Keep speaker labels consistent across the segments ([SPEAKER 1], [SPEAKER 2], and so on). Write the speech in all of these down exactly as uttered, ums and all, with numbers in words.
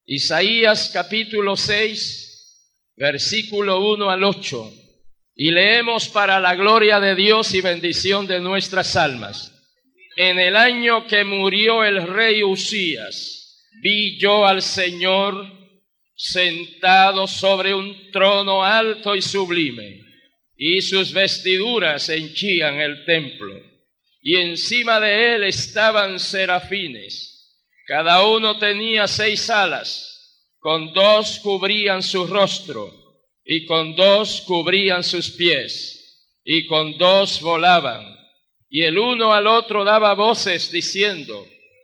[SPEAKER 1] Isaías capítulo seis, versículo uno al ocho, y leemos para la gloria de Dios y bendición de nuestras almas. En el año que murió el rey Uzías, vi yo al Señor sentado sobre un trono alto y sublime, y sus vestiduras henchían el templo, y encima de él estaban serafines. Cada uno tenía seis alas, con dos cubrían su rostro, y con dos cubrían sus pies, y con dos volaban. Y el uno al otro daba voces diciendo: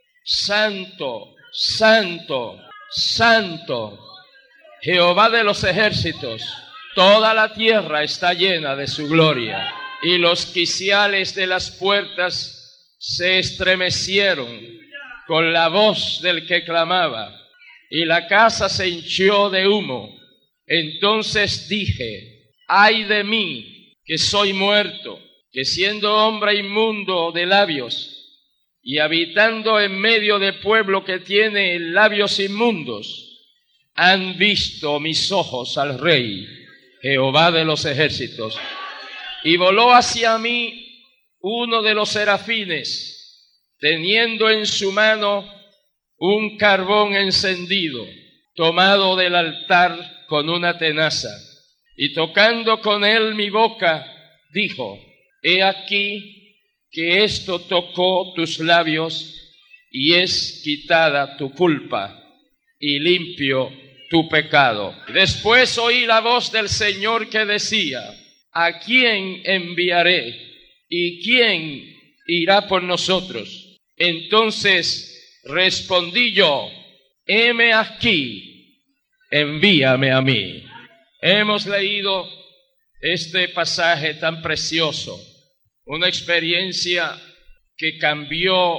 [SPEAKER 1] Santo, Santo, Santo, Jehová de los ejércitos, toda la tierra está llena de su gloria. Y los quiciales de las puertas se estremecieron con la voz del que clamaba, y la casa se hinchió de humo. Entonces dije: ay de mí, que soy muerto, que siendo hombre inmundo de labios, y habitando en medio de pueblo que tiene labios inmundos, han visto mis ojos al Rey, Jehová de los ejércitos. Y voló hacia mí uno de los serafines, teniendo en su mano un carbón encendido, tomado del altar con una tenaza, y tocando con él mi boca, dijo: he aquí que esto tocó tus labios, y es quitada tu culpa, y limpio tu pecado. Después oí la voz del Señor que decía: ¿a quién enviaré? ¿Y quién irá por nosotros? Entonces respondí yo: heme aquí, envíame a mí. Hemos leído este pasaje tan precioso, una experiencia que cambió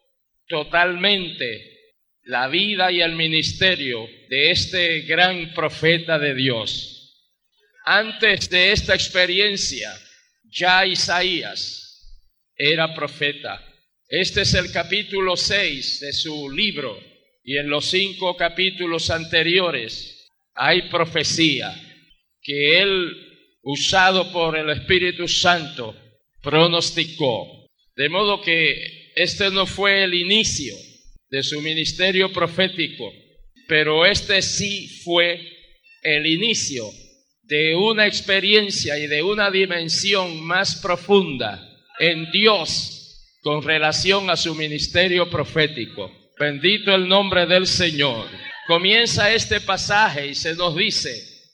[SPEAKER 1] totalmente la vida y el ministerio de este gran profeta de Dios. Antes de esta experiencia, ya Isaías era profeta. Este es el capítulo seis de su libro, y en los cinco capítulos anteriores hay profecía que él, usado por el Espíritu Santo, pronosticó. De modo que este no fue el inicio de su ministerio profético, pero este sí fue el inicio de una experiencia y de una dimensión más profunda en Dios con relación a su ministerio profético. Bendito el nombre del Señor. Comienza este pasaje y se nos dice: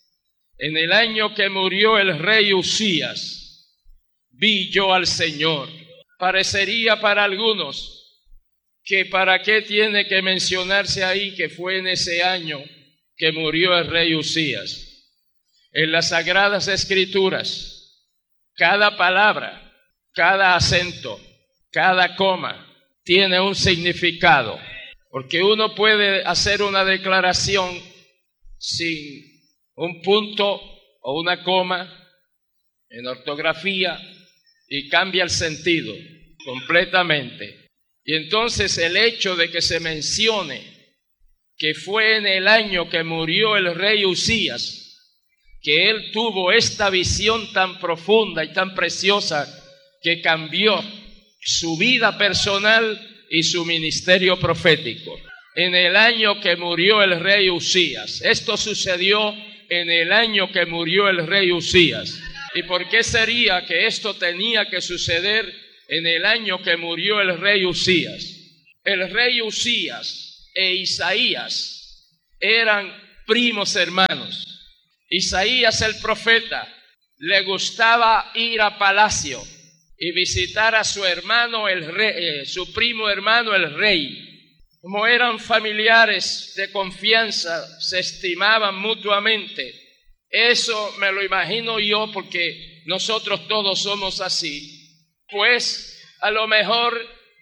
[SPEAKER 1] en el año que murió el rey Uzías, vi yo al Señor. Parecería para algunos que para qué tiene que mencionarse ahí que fue en ese año que murió el rey Uzías. En las Sagradas Escrituras, cada palabra, cada acento, cada coma tiene un significado, porque uno puede hacer una declaración sin un punto o una coma en ortografía y cambia el sentido completamente. Y entonces el hecho de que se mencione que fue en el año que murió el rey Uzías que él tuvo esta visión tan profunda y tan preciosa que cambió su vida personal y su ministerio profético. En el año que murió el rey Uzías. Esto sucedió en el año que murió el rey Uzías. ¿Y por qué sería que esto tenía que suceder en el año que murió el rey Uzías? El rey Uzías e Isaías eran primos hermanos. Isaías el profeta le gustaba ir a palacio y visitar a su hermano el rey, eh, su primo hermano el rey. Como eran familiares de confianza, se estimaban mutuamente. Eso me lo imagino yo porque nosotros todos somos así. Pues a lo mejor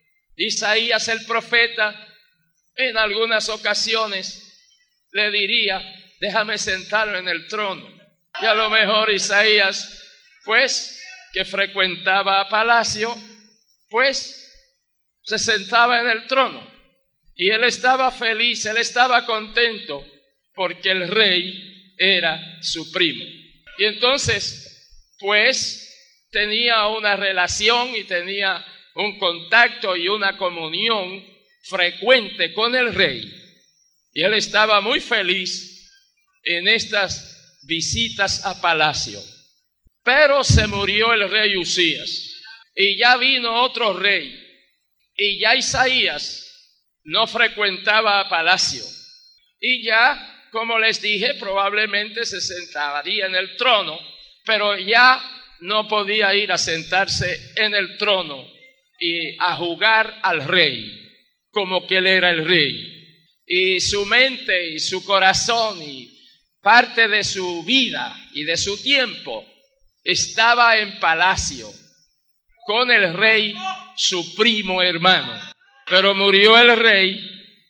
[SPEAKER 1] Isaías el profeta en algunas ocasiones le diría: déjame sentarme en el trono. Y a lo mejor Isaías, pues, que frecuentaba a palacio, pues, se sentaba en el trono. Y él estaba feliz, él estaba contento, porque el rey era su primo. Y entonces, pues, tenía una relación y tenía un contacto y una comunión frecuente con el rey. Y él estaba muy feliz en estas visitas a palacio. Pero se murió el rey Usías y ya vino otro rey, y ya Isaías no frecuentaba a palacio, y ya, como les dije, probablemente se sentaría en el trono, pero ya no podía ir a sentarse en el trono y a jugar al rey como que él era el rey. Y su mente y su corazón y parte de su vida y de su tiempo estaba en palacio con el rey, su primo hermano. Pero murió el rey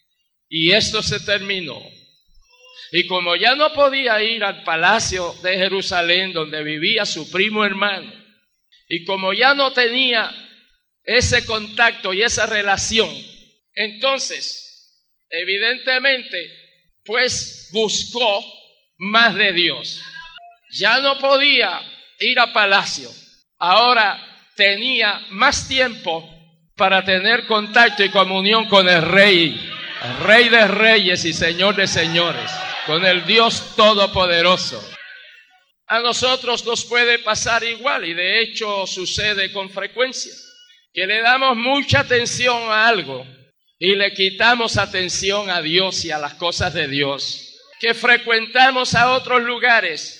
[SPEAKER 1] y esto se terminó. Y como ya no podía ir al palacio de Jerusalén donde vivía su primo hermano, y como ya no tenía ese contacto y esa relación, entonces, evidentemente, pues buscó más de Dios. Ya no podía ir a palacio. Ahora tenía más tiempo para tener contacto y comunión con el Rey, el Rey de Reyes y Señor de Señores, con el Dios Todopoderoso. A nosotros nos puede pasar igual, y de hecho sucede con frecuencia, que le damos mucha atención a algo y le quitamos atención a Dios y a las cosas de Dios, que frecuentamos a otros lugares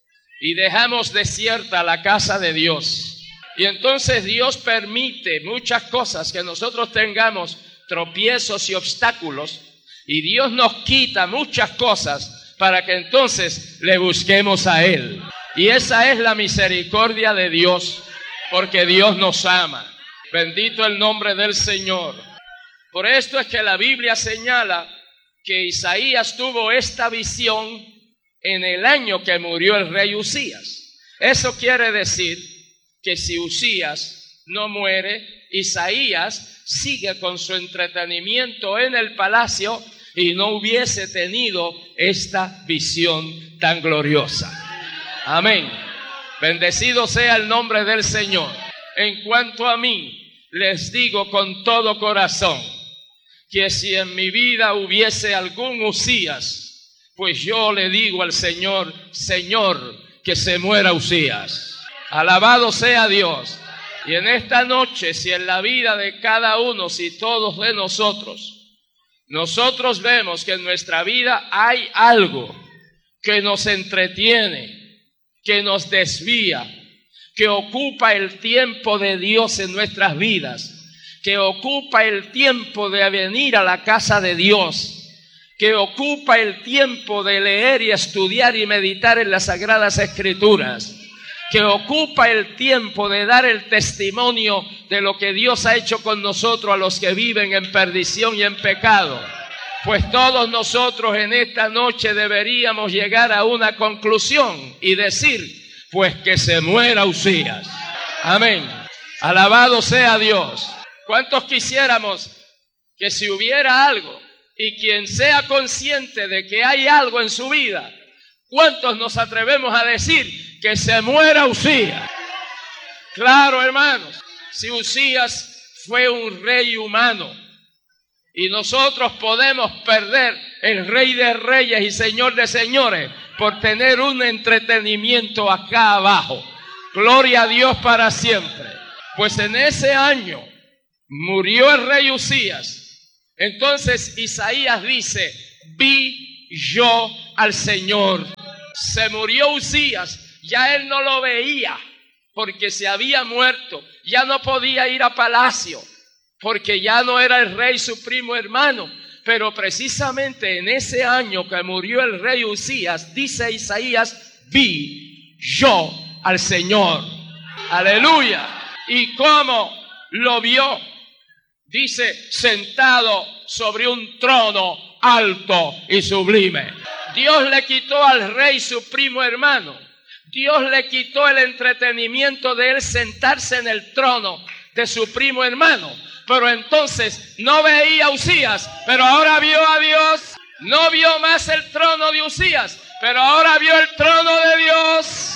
[SPEAKER 1] y dejamos desierta la casa de Dios. Y entonces Dios permite muchas cosas, que nosotros tengamos tropiezos y obstáculos, y Dios nos quita muchas cosas para que entonces le busquemos a Él. Y esa es la misericordia de Dios, porque Dios nos ama. Bendito el nombre del Señor. Por esto es que la Biblia señala que Isaías tuvo esta visión en el año que murió el rey Usías. Eso quiere decir que si Usías no muere, Isaías sigue con su entretenimiento en el palacio y no hubiese tenido esta visión tan gloriosa. Amén. Bendecido sea el nombre del Señor. En cuanto a mí, les digo con todo corazón que si en mi vida hubiese algún Usías, pues yo le digo al Señor, Señor, que se muera Usías. Alabado sea Dios. Y en esta noche, si en la vida de cada uno, si todos de nosotros, nosotros vemos que en nuestra vida hay algo que nos entretiene, que nos desvía, que ocupa el tiempo de Dios en nuestras vidas, que ocupa el tiempo de venir a la casa de Dios, que ocupa el tiempo de leer y estudiar y meditar en las Sagradas Escrituras, que ocupa el tiempo de dar el testimonio de lo que Dios ha hecho con nosotros a los que viven en perdición y en pecado. Pues todos nosotros en esta noche deberíamos llegar a una conclusión y decir, pues que se muera Usías. Amén. Alabado sea Dios. ¿Cuántos quisiéramos que si hubiera algo, y quien sea consciente de que hay algo en su vida, cuántos nos atrevemos a decir que se muera Usías? Claro, hermanos, si Usías fue un rey humano y nosotros podemos perder el Rey de Reyes y Señor de Señores por tener un entretenimiento acá abajo, gloria a Dios para siempre. Pues en ese año murió el rey Usías. Entonces Isaías dice, vi yo al Señor. Se murió Usías, ya él no lo veía porque se había muerto, ya no podía ir a palacio porque ya no era el rey su primo hermano. Pero precisamente en ese año que murió el rey Usías, dice Isaías, vi yo al Señor. Aleluya. ¿Y cómo lo vio? Dice, sentado sobre un trono alto y sublime. Dios le quitó al rey su primo hermano. Dios le quitó el entretenimiento de él sentarse en el trono de su primo hermano, Pero entonces no veía a Uzías, pero ahora vio a Dios. No vio más el trono de Uzías, pero ahora vio el trono de Dios.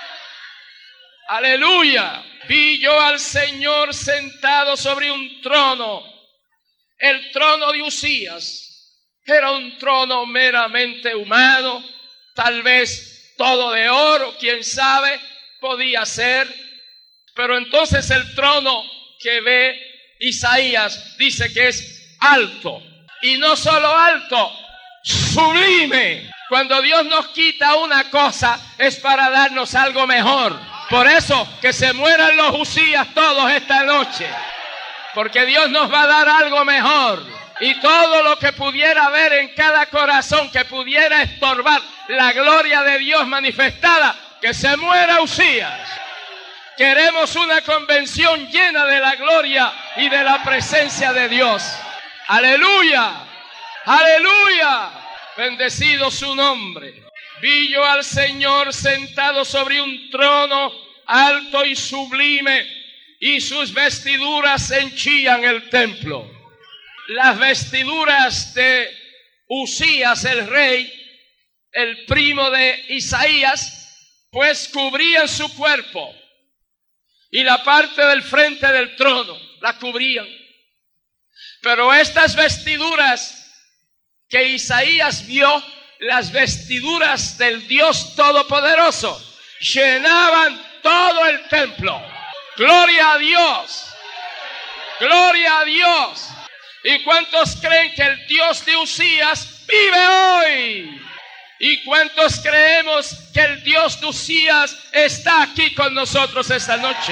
[SPEAKER 1] Aleluya. Vi yo al Señor sentado sobre un trono. El trono de Uzías era un trono meramente humano, tal vez todo de oro, quién sabe, podía ser. Pero entonces el trono que ve Isaías dice que es alto. Y no solo alto, sublime. Cuando Dios nos quita una cosa es para darnos algo mejor. Por eso que se mueran los Uzías todos esta noche. Porque Dios nos va a dar algo mejor. Y todo lo que pudiera haber en cada corazón que pudiera estorbar la gloria de Dios manifestada, que se muera Uzías. Queremos una convención llena de la gloria y de la presencia de Dios. Aleluya, aleluya, bendecido su nombre. Vi yo al Señor sentado sobre un trono alto y sublime, y sus vestiduras henchían el templo. Las vestiduras de Uzías, el rey, el primo de Isaías, pues cubrían su cuerpo, y la parte del frente del trono la cubrían. Pero estas vestiduras que Isaías vio, las vestiduras del Dios Todopoderoso, llenaban todo el templo. Gloria a Dios, gloria a Dios. ¿Y cuántos creen que el Dios de Uzías vive hoy? ¿Y cuántos creemos que el Dios de Uzías está aquí con nosotros esta noche?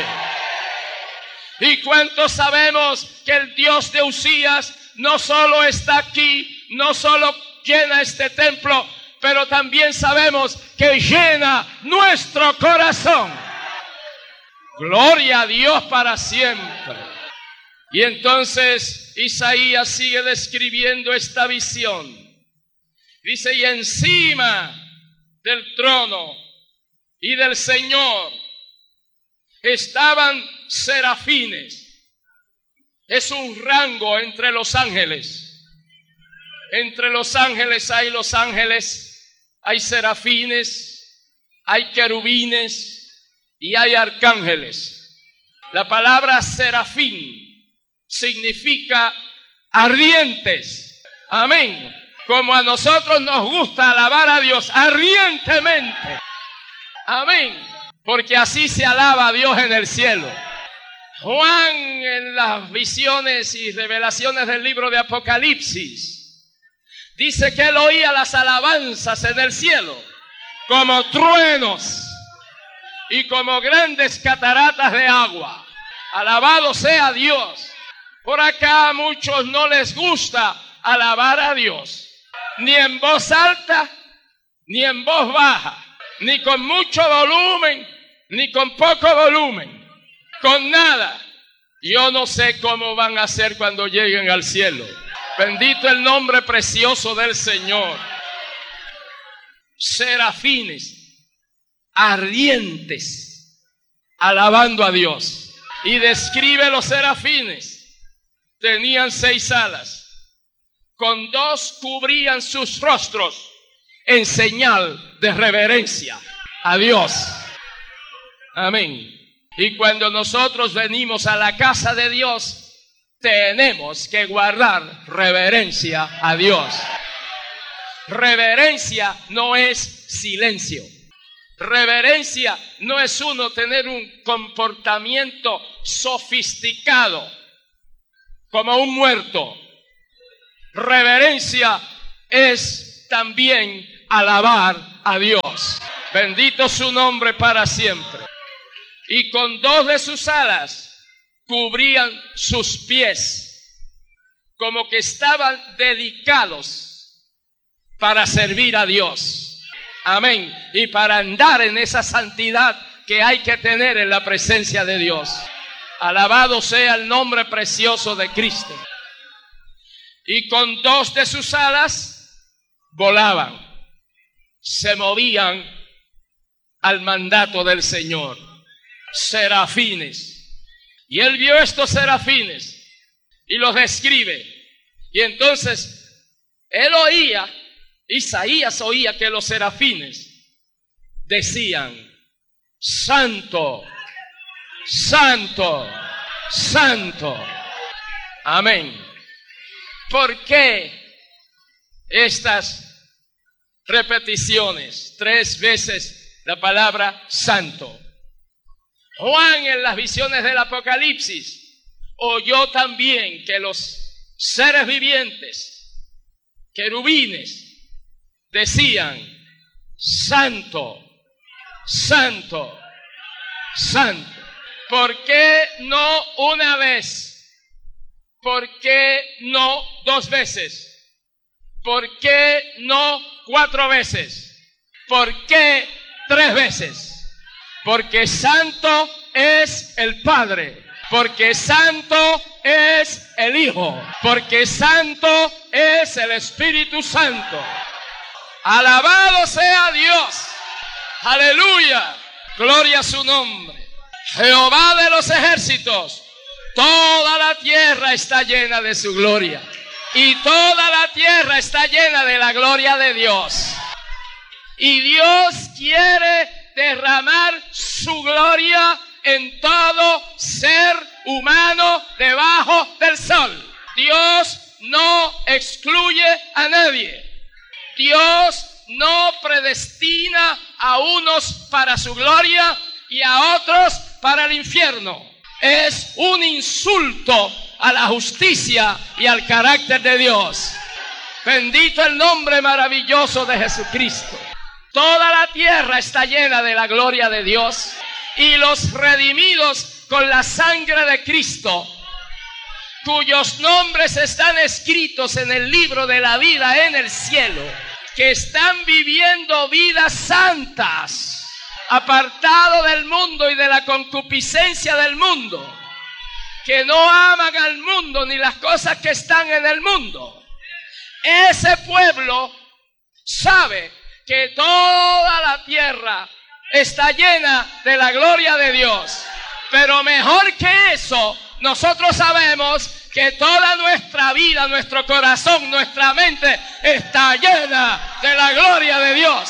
[SPEAKER 1] ¿Y cuántos sabemos que el Dios de Uzías no solo está aquí, no solo llena este templo, pero también sabemos que llena nuestro corazón? Gloria a Dios para siempre. Y entonces Isaías sigue describiendo esta visión. Dice, y encima del trono y del Señor estaban serafines. Es un rango entre los ángeles. Entre los ángeles hay los ángeles, hay serafines, hay querubines y hay arcángeles. La palabra serafín significa ardientes. Amén. Como a nosotros nos gusta alabar a Dios ardientemente. Amén. Porque así se alaba a Dios en el cielo. Juan, en las visiones y revelaciones del libro de Apocalipsis, dice que él oía las alabanzas en el cielo como truenos y como grandes cataratas de agua. Alabado sea Dios. Por acá a muchos no les gusta alabar a Dios, ni en voz alta, ni en voz baja, ni con mucho volumen, ni con poco volumen, con nada. Yo no sé cómo van a hacer cuando lleguen al cielo. Bendito el nombre precioso del Señor. Serafines, ardientes, alabando a Dios. Y describe los serafines. Tenían seis alas. Con dos cubrían sus rostros en señal de reverencia a Dios. Amén. Y cuando nosotros venimos a la casa de Dios, tenemos que guardar reverencia a Dios. Reverencia no es silencio. Reverencia no es uno tener un comportamiento sofisticado como un muerto. Reverencia es también alabar a Dios. Bendito su nombre para siempre. Y con dos de sus alas cubrían sus pies, como que estaban dedicados para servir a Dios. Amén. Y para andar en esa santidad que hay que tener en la presencia de Dios. Alabado sea el nombre precioso de Cristo. Y con dos de sus alas volaban, se movían al mandato del Señor. Serafines. Y él vio estos serafines y los describe. Y entonces él oía, Isaías oía que los serafines decían: santo, santo, santo. Amén. ¿Por qué estas repeticiones? Tres veces la palabra santo. Juan, en las visiones del Apocalipsis, oyó también que los seres vivientes, querubines, decían: santo, santo, santo. ¿Por qué no una vez? ¿Por qué no dos veces? ¿Por qué no cuatro veces? ¿Por qué tres veces? Porque santo es el Padre, porque santo es el Hijo, porque santo es el Espíritu Santo. Alabado sea Dios. Aleluya. Gloria a su nombre. Jehová de los ejércitos. Toda la tierra está llena de su gloria. Y toda la tierra está llena de la gloria de Dios. Y Dios quiere derramar su gloria en todo ser humano debajo del sol. Dios no excluye a nadie. Dios no predestina a unos para su gloria y a otros para el infierno. Es un insulto a la justicia y al carácter de Dios. Bendito el nombre maravilloso de Jesucristo. Toda la tierra está llena de la gloria de Dios, y los redimidos con la sangre de Cristo, cuyos nombres están escritos en el libro de la vida en el cielo, que están viviendo vidas santas, apartado del mundo y de la concupiscencia del mundo, que no aman al mundo ni las cosas que están en el mundo. Ese pueblo sabe que toda la tierra está llena de la gloria de Dios. Pero mejor que eso, nosotros sabemos que toda nuestra vida, nuestro corazón, nuestra mente está llena de la gloria de Dios.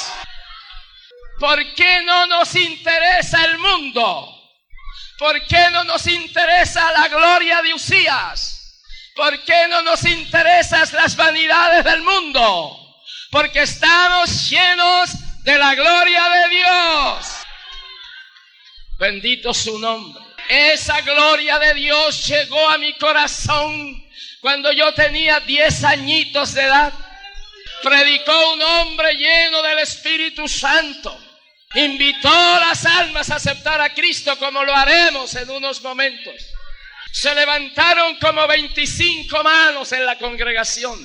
[SPEAKER 1] ¿Por qué no nos interesa el mundo? ¿Por qué no nos interesa la gloria de Usías? ¿Por qué no nos interesan las vanidades del mundo? Porque estamos llenos de la gloria de Dios. Bendito su nombre. Esa gloria de Dios llegó a mi corazón cuando yo tenía diez añitos de edad. Predicó un hombre lleno del Espíritu Santo. Invitó a las almas a aceptar a Cristo, como lo haremos en unos momentos. Se levantaron como veinticinco manos en la congregación.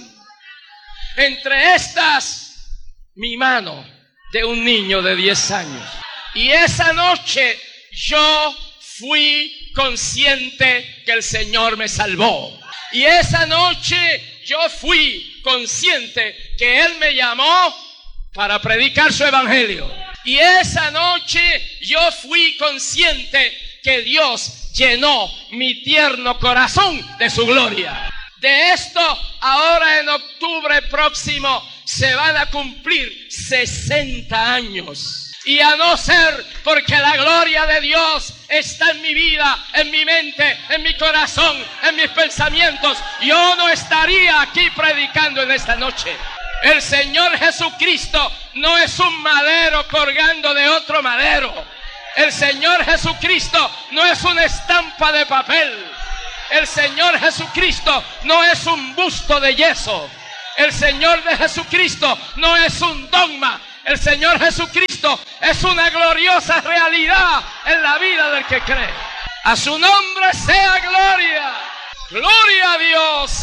[SPEAKER 1] Entre estas, mi mano de un niño de diez años. Y esa noche yo fui consciente que el Señor me salvó. Y esa noche yo fui consciente que Él me llamó para predicar su evangelio. Y esa noche yo fui consciente que Dios llenó mi tierno corazón de su gloria. De esto, ahora en octubre próximo, se van a cumplir sesenta años. Y a no ser porque la gloria de Dios está en mi vida, en mi mente, en mi corazón, en mis pensamientos, yo no estaría aquí predicando en esta noche. El Señor Jesucristo no es un madero colgando de otro madero. El Señor Jesucristo no es una estampa de papel. El Señor Jesucristo no es un busto de yeso. El Señor de Jesucristo no es un dogma. El Señor Jesucristo es una gloriosa realidad en la vida del que cree. A su nombre sea gloria. Gloria a Dios.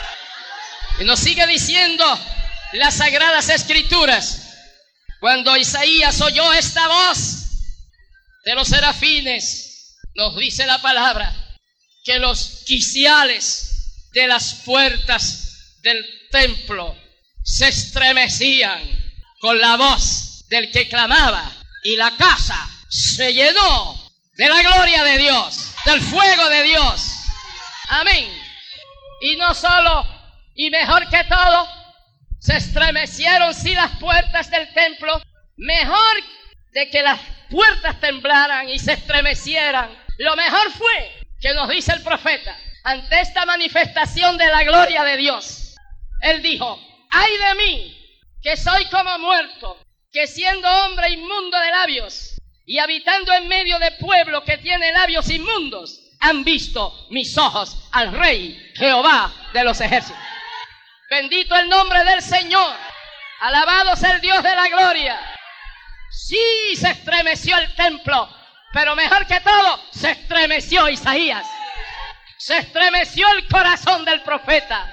[SPEAKER 2] Y nos sigue diciendo las Sagradas Escrituras, cuando Isaías oyó esta voz de los serafines, nos dice la palabra que los quiciales de las puertas del templo se estremecían con la voz del que clamaba, y la casa se llenó de la gloria de Dios, del fuego de Dios. Amén. Y no solo, y mejor que todo, se estremecieron sí las puertas del templo, mejor de que las puertas temblaran y se estremecieran. Lo mejor fue que nos dice el profeta, ante esta manifestación de la gloria de Dios, él dijo, ay de mí, que soy como muerto, que siendo hombre inmundo de labios y habitando en medio de pueblo que tiene labios inmundos, han visto mis ojos al Rey Jehová de los ejércitos. Bendito el nombre del Señor, alabado sea el Dios de la gloria. Sí, se estremeció el templo, pero mejor que todo, se estremeció Isaías. Se estremeció el corazón del profeta.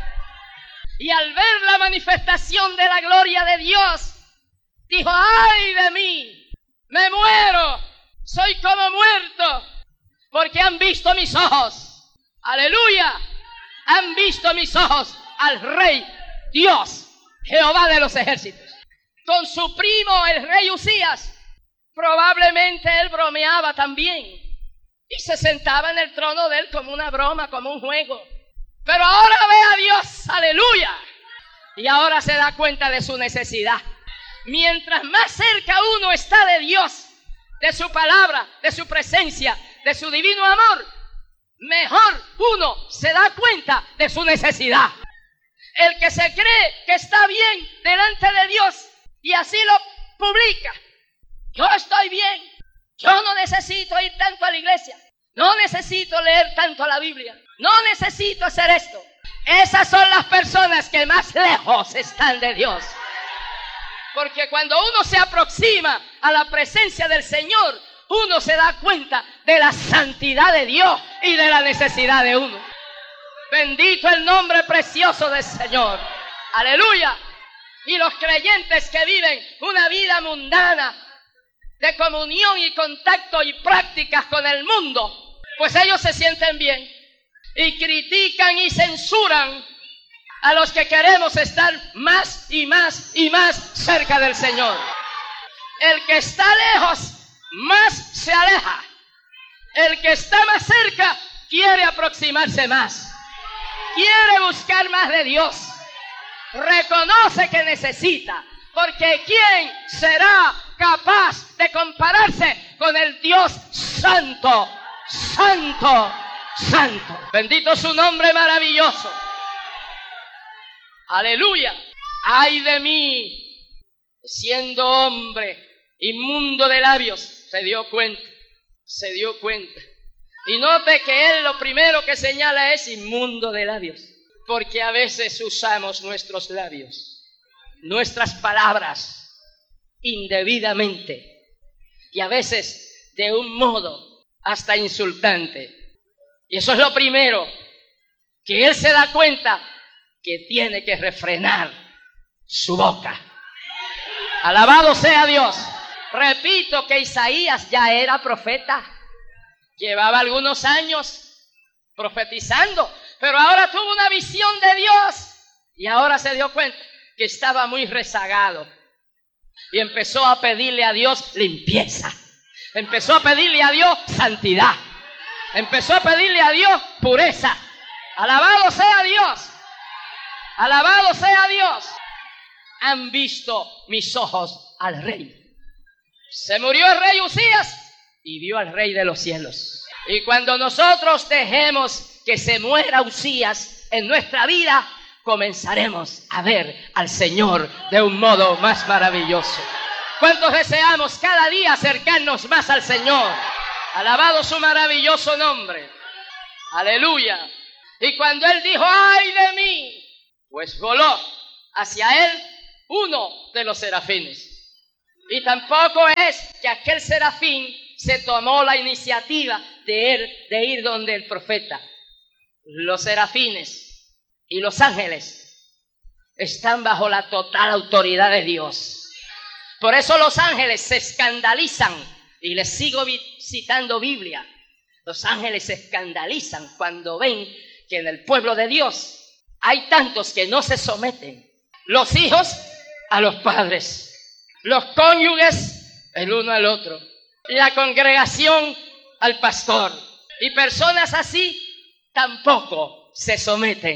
[SPEAKER 2] Y al ver la manifestación de la gloria de Dios, dijo, ¡ay de mí! ¡Me muero! ¡Soy como muerto! Porque han visto mis ojos. ¡Aleluya! Han visto mis ojos al Rey Dios, Jehová de los ejércitos. Con su primo, el rey Usías, probablemente él bromeaba también. Y se sentaba en el trono de él como una broma, como un juego. Pero ahora ve a Dios, aleluya. Y ahora se da cuenta de su necesidad. Mientras más cerca uno está de Dios, de su palabra, de su presencia, de su divino amor, mejor uno se da cuenta de su necesidad. El que se cree que está bien delante de Dios y así lo publica. Yo estoy bien. Yo no necesito ir tanto a la iglesia. No necesito leer tanto la Biblia. No necesito hacer esto. Esas son las personas que más lejos están de Dios. Porque cuando uno se aproxima a la presencia del Señor, uno se da cuenta de la santidad de Dios y de la necesidad de uno. Bendito el nombre precioso del Señor. Aleluya. Y los creyentes que viven una vida mundana de comunión y contacto y prácticas con el mundo, pues ellos se sienten bien y critican y censuran a los que queremos estar más y más y más cerca del Señor. El que está lejos más se aleja. El que está más cerca quiere aproximarse más. Quiere buscar más de Dios. Reconoce que necesita. Porque ¿quién será capaz de compararse con el Dios santo, santo, santo? Bendito su nombre maravilloso. Aleluya. Ay de mí, siendo hombre inmundo de labios. Se dio cuenta, se dio cuenta. Y note que él lo primero que señala es inmundo de labios. Porque a veces usamos nuestros labios, nuestras palabras, indebidamente. Y a veces de un modo hasta insultante. Y eso es lo primero, que él se da cuenta que tiene que refrenar su boca. Alabado sea Dios. Repito que Isaías ya era profeta. Llevaba algunos años profetizando, pero ahora tuvo una visión de Dios y ahora se dio cuenta que estaba muy rezagado. Y empezó a pedirle a Dios limpieza. Empezó a pedirle a Dios santidad. Empezó a pedirle a Dios pureza. Alabado sea Dios. Alabado sea Dios. Han visto mis ojos al Rey. Se murió el rey Usías y vio al Rey de los cielos. Y cuando nosotros dejemos que se muera Usías en nuestra vida, comenzaremos a ver al Señor de un modo más maravilloso. ¿Cuántos deseamos cada día acercarnos más al Señor? Alabado su maravilloso nombre. Aleluya. Y cuando él dijo, ¡ay de mí!, pues voló hacia él uno de los serafines. Y tampoco es que aquel serafín se tomó la iniciativa de ir, de ir donde el profeta. Los serafines y los ángeles están bajo la total autoridad de Dios. Por eso los ángeles se escandalizan, y les sigo citando Biblia. Los ángeles se escandalizan cuando ven que en el pueblo de Dios hay tantos que no se someten. Los hijos a los padres, los cónyuges el uno al otro, la congregación al pastor. Y personas así tampoco se someten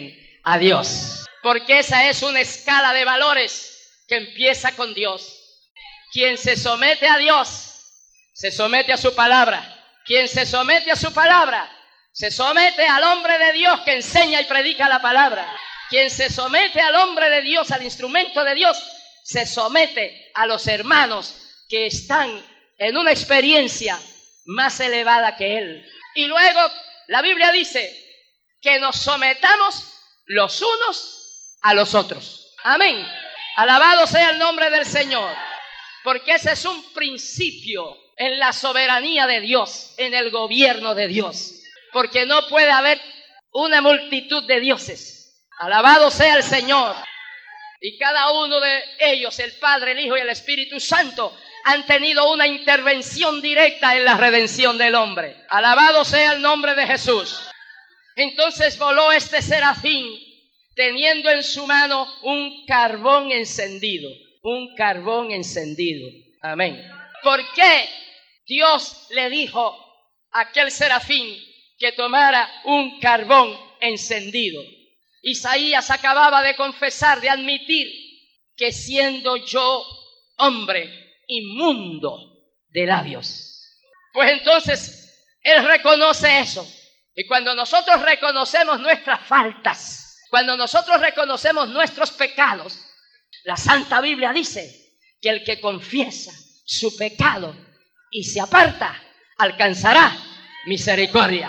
[SPEAKER 2] a Dios. Porque esa es una escala de valores que empieza con Dios. Quien se somete a Dios, se somete a su palabra. Quien se somete a su palabra, se somete al hombre de Dios que enseña y predica la palabra. Quien se somete al hombre de Dios, al instrumento de Dios, se somete a los hermanos que están en una experiencia más elevada que él. Y luego la Biblia dice que nos sometamos los unos a los otros. Amén. Alabado sea el nombre del Señor. Porque ese es un principio en la soberanía de Dios, en el gobierno de Dios. Porque no puede haber una multitud de dioses. Alabado sea el Señor. Y cada uno de ellos, el Padre, el Hijo y el Espíritu Santo, han tenido una intervención directa en la redención del hombre. Alabado sea el nombre de Jesús. Entonces voló este serafín teniendo en su mano un carbón encendido. Un carbón encendido. Amén. ¿Por qué Dios le dijo a aquel serafín que tomara un carbón encendido? Isaías acababa de confesar, de admitir que siendo yo hombre inmundo de labios. Pues entonces él reconoce eso. Y cuando nosotros reconocemos nuestras faltas, cuando nosotros reconocemos nuestros pecados, la Santa Biblia dice que el que confiesa su pecado y se aparta, alcanzará misericordia.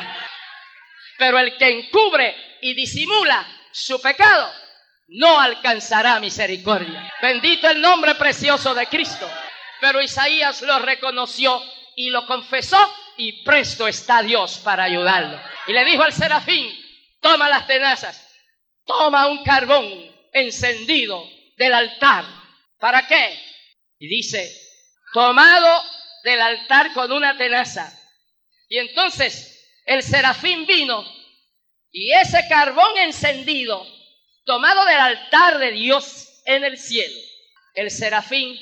[SPEAKER 2] Pero el que encubre y disimula su pecado, no alcanzará misericordia. Bendito el nombre precioso de Cristo. Pero Isaías lo reconoció y lo confesó, y presto está Dios para ayudarlo. Y le dijo al serafín: toma las tenazas, toma un carbón encendido del altar. ¿Para qué? Y dice: tomado del altar con una tenaza. Y entonces el serafín vino, y ese carbón encendido, tomado del altar de Dios en el cielo, el serafín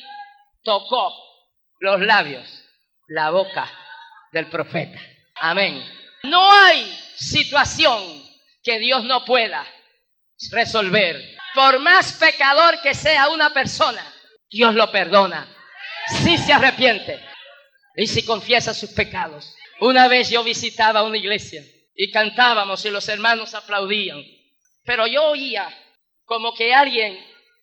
[SPEAKER 2] tocó los labios, la boca del profeta. Amén. No hay situación que Dios no pueda resolver. Por más pecador que sea una persona, Dios lo perdona si se arrepiente y si confiesa sus pecados. Una vez yo visitaba una iglesia y cantábamos y los hermanos aplaudían, pero yo oía como que alguien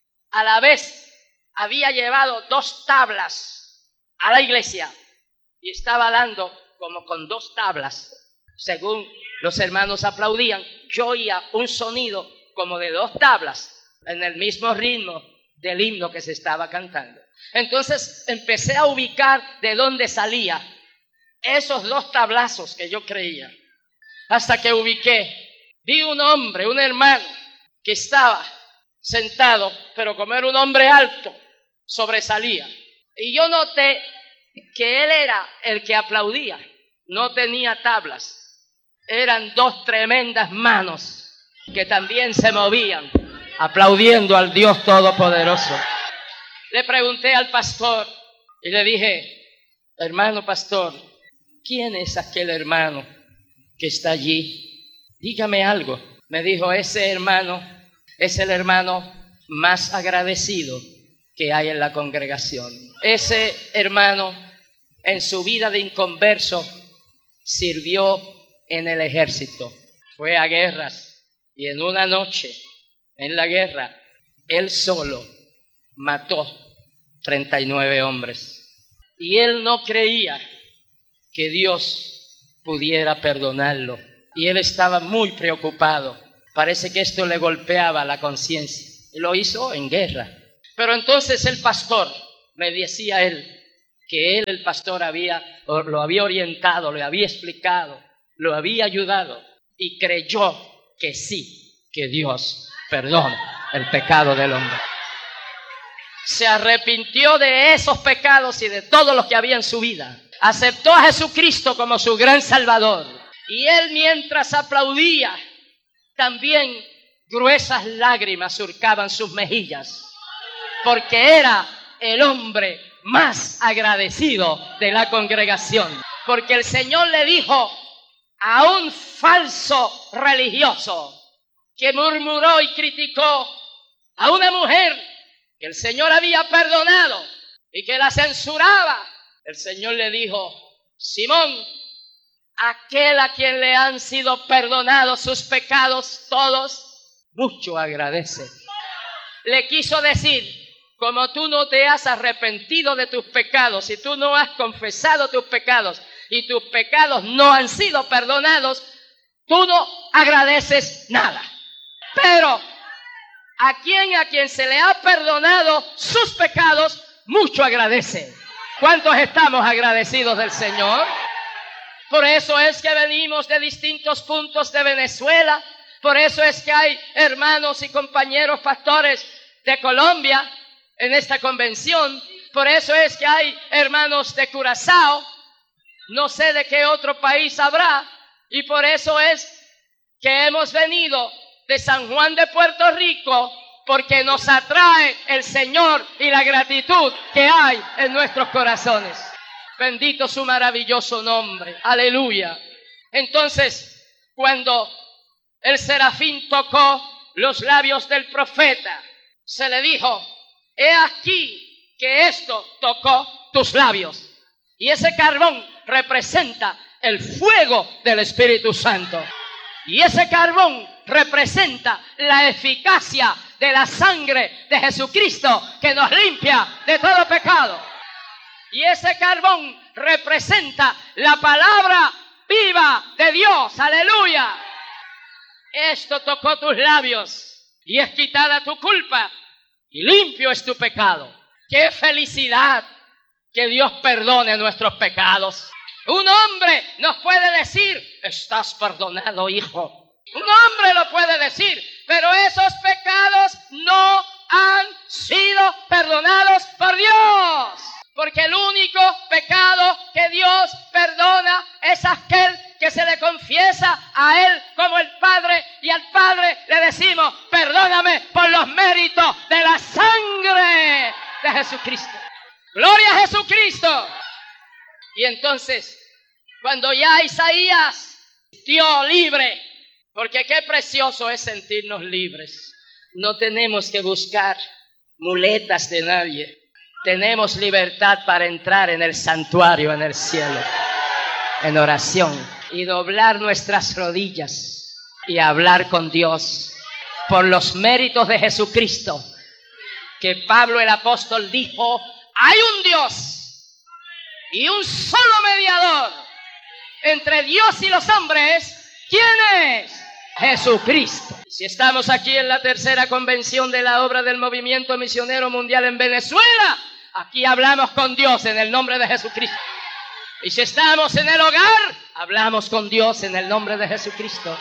[SPEAKER 2] a la vez había llevado dos tablas a la iglesia y estaba dando como con dos tablas. Según los hermanos aplaudían, yo oía un sonido como de dos tablas en el mismo ritmo del himno que se estaba cantando. Entonces empecé a ubicar de dónde salía esos dos tablazos que yo creía, hasta que ubiqué, vi un hombre, un hermano que estaba sentado, pero como era un hombre alto, sobresalía. Y yo noté que él era el que aplaudía, no tenía tablas. Eran dos tremendas manos que también se movían, aplaudiendo al Dios Todopoderoso. Le pregunté al pastor y le dije: hermano pastor, ¿quién es aquel hermano que está allí? Dígame algo. Me dijo: ese hermano es el hermano más agradecido que hay en la congregación. Ese hermano en su vida de inconverso sirvió en el ejército, fue a guerras, y en una noche en la guerra él solo mató treinta y nueve hombres. Y él no creía que Dios pudiera perdonarlo, y él estaba muy preocupado. Parece que esto le golpeaba la conciencia, y lo hizo en guerra. Pero entonces el pastor, me decía él, que él, el pastor, había, lo había orientado, le había explicado, lo había ayudado, y creyó que sí, que Dios perdona el pecado del hombre. Se arrepintió de esos pecados y de todo lo que había en su vida. Aceptó a Jesucristo como su gran Salvador. Y él, mientras aplaudía, también gruesas lágrimas surcaban sus mejillas, porque era el hombre más agradecido de la congregación. Porque el Señor le dijo a un falso religioso que murmuró y criticó a una mujer que el Señor había perdonado y que la censuraba, el Señor le dijo: Simón, aquel a quien le han sido perdonados sus pecados todos, mucho agradece. Le quiso decir: como tú no te has arrepentido de tus pecados y tú no has confesado tus pecados y tus pecados no han sido perdonados, tú no agradeces nada. Pero a quien a quien se le ha perdonado sus pecados, mucho agradece. ¿Cuántos estamos agradecidos del Señor? Por eso es que venimos de distintos puntos de Venezuela. Por eso es que hay hermanos y compañeros pastores de Colombia en esta convención. Por eso es que hay hermanos de Curazao. No sé de qué otro país habrá. Y por eso es que hemos venido de San Juan de Puerto Rico, porque nos atrae el Señor y la gratitud que hay en nuestros corazones. Bendito su maravilloso nombre. Aleluya. Entonces, cuando el serafín tocó los labios del profeta, se le dijo: he aquí que esto tocó tus labios. Y ese carbón representa el fuego del Espíritu Santo. Y ese carbón representa la eficacia de la sangre de Jesucristo que nos limpia de todo pecado. Y ese carbón representa la palabra viva de Dios. ¡Aleluya! Esto tocó tus labios y es quitada tu culpa y limpio es tu pecado. ¡Qué felicidad que Dios perdone nuestros pecados! Un hombre nos puede decir: estás perdonado, hijo. Un hombre lo puede decir, pero esos pecados no han sido perdonados por Dios. Porque el único pecado que Dios perdona es aquel que se le confiesa a Él como el Padre, y al Padre le decimos: perdóname por los méritos de la sangre de Jesucristo. ¡Gloria a Jesucristo! Y entonces, cuando ya Isaías dio libre, porque qué precioso es sentirnos libres. No tenemos que buscar muletas de nadie. Tenemos libertad para entrar en el santuario, en el cielo, en oración, y doblar nuestras rodillas y hablar con Dios por los méritos de Jesucristo, que Pablo el apóstol dijo: hay un Dios y un solo mediador entre Dios y los hombres. ¿Quién es? Jesucristo. Si estamos aquí en la tercera convención de la obra del Movimiento Misionero Mundial en Venezuela, aquí hablamos con Dios en el nombre de Jesucristo. Y si estamos en el hogar, hablamos con Dios en el nombre de Jesucristo.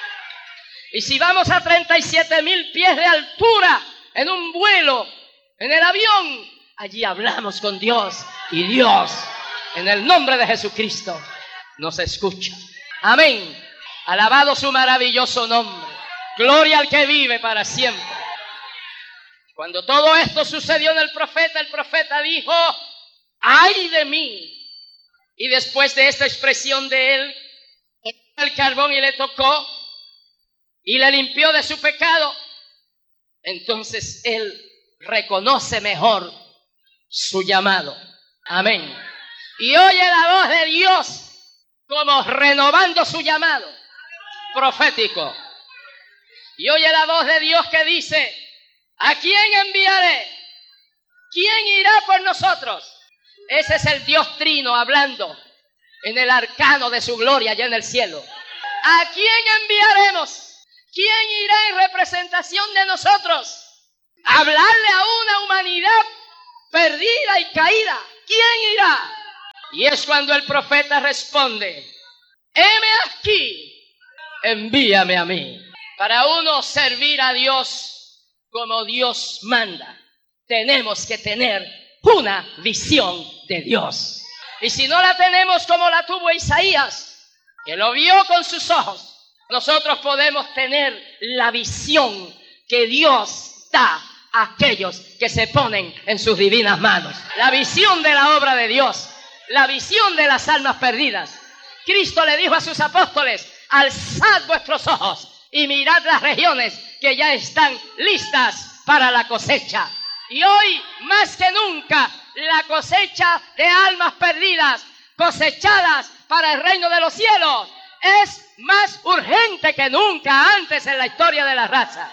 [SPEAKER 2] Y si vamos a treinta y siete mil pies de altura en un vuelo, en el avión, allí hablamos con Dios, y Dios, en el nombre de Jesucristo, nos escucha. Amén. Alabado su maravilloso nombre. Gloria al que vive para siempre. Cuando todo esto sucedió en el profeta, el profeta dijo: ¡ay de mí! Y después de esta expresión de él, el carbón y le tocó y le limpió de su pecado, entonces él reconoce mejor su llamado. Amén. Y oye la voz de Dios como renovando su llamado profético. Y oye la voz de Dios que dice: ¿a quién enviaré? ¿Quién irá por nosotros? Ese es el Dios Trino hablando en el arcano de su gloria allá en el cielo. ¿A quién enviaremos? ¿Quién irá en representación de nosotros? Hablarle a una humanidad perdida y caída. ¿Quién irá? Y es cuando el profeta responde: heme aquí, envíame a mí. Para uno servir a Dios como Dios manda, tenemos que tener una visión de Dios. Y si no la tenemos como la tuvo Isaías, que lo vio con sus ojos, nosotros podemos tener la visión que Dios da a aquellos que se ponen en sus divinas manos. La visión de la obra de Dios, la visión de las almas perdidas. Cristo le dijo a sus apóstoles: alzad vuestros ojos y mirad las regiones que ya están listas para la cosecha. Y hoy, más que nunca, la cosecha de almas perdidas, cosechadas para el reino de los cielos, es más urgente que nunca antes en la historia de la raza.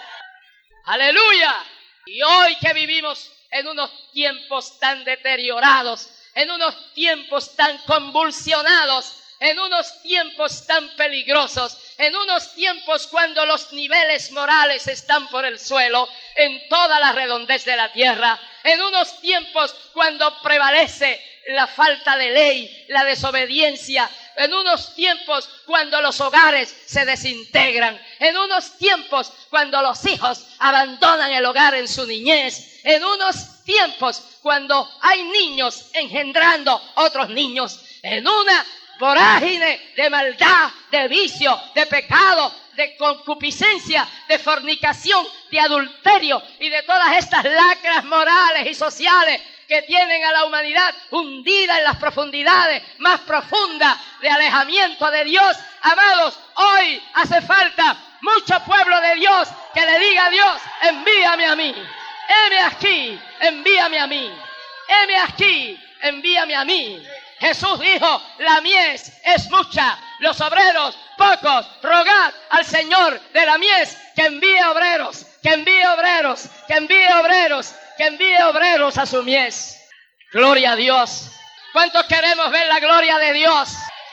[SPEAKER 2] ¡Aleluya! Y hoy que vivimos en unos tiempos tan deteriorados, en unos tiempos tan convulsionados, en unos tiempos tan peligrosos, en unos tiempos cuando los niveles morales están por el suelo, en toda la redondez de la tierra, en unos tiempos cuando prevalece la falta de ley, la desobediencia, en unos tiempos cuando los hogares se desintegran, en unos tiempos cuando los hijos abandonan el hogar en su niñez, en unos tiempos cuando hay niños engendrando otros niños, en una vorágine de maldad, de vicio, de pecado, de concupiscencia, de fornicación, de adulterio y de todas estas lacras morales y sociales que tienen a la humanidad hundida en las profundidades más profundas de alejamiento de Dios. Amados, hoy hace falta mucho pueblo de Dios que le diga a Dios: envíame a mí, heme aquí, envíame a mí, heme aquí, envíame a mí. Jesús dijo: la mies es mucha, los obreros pocos. Rogad al Señor de la mies que envíe obreros, que envíe obreros, que envíe obreros, que envíe obreros a su mies. Gloria a Dios. ¿Cuántos queremos ver la gloria de Dios?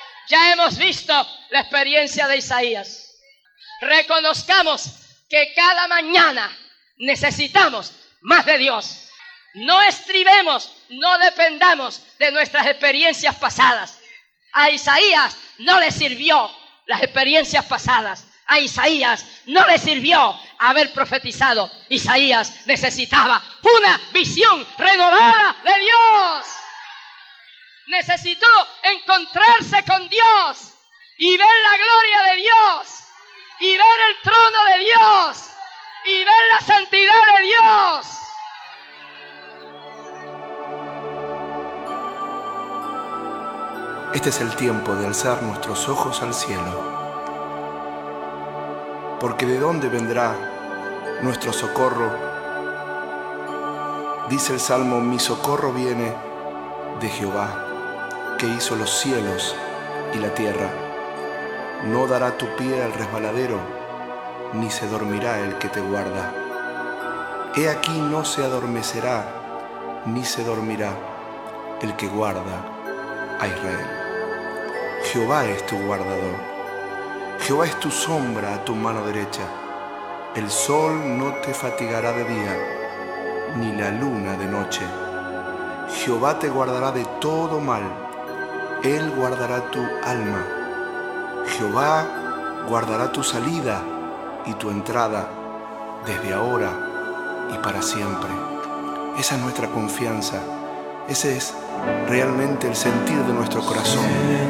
[SPEAKER 2] Ya hemos visto la experiencia de Isaías. Reconozcamos que cada mañana necesitamos más de Dios. No estribemos, no dependamos de nuestras experiencias pasadas. A Isaías no le sirvió las experiencias pasadas. A Isaías no le sirvió haber profetizado. Isaías necesitaba una visión renovada de Dios. Necesitó encontrarse con Dios y ver la gloria de Dios y ver el trono de Dios y ver la santidad de Dios.
[SPEAKER 3] Este es el tiempo de alzar nuestros ojos al cielo, porque ¿de dónde vendrá nuestro socorro? Dice el Salmo: mi socorro viene de Jehová, que hizo los cielos y la tierra. No dará tu pie al resbaladero, ni se dormirá el que te guarda. He aquí no se adormecerá, ni se dormirá el que guarda a Israel. Jehová es tu guardador. Jehová es tu sombra a tu mano derecha. El sol no te fatigará de día, ni la luna de noche. Jehová te guardará de todo mal. Él guardará tu alma. Jehová guardará tu salida y tu entrada, desde ahora y para siempre. Esa es nuestra confianza. Ese es realmente el sentir de nuestro corazón.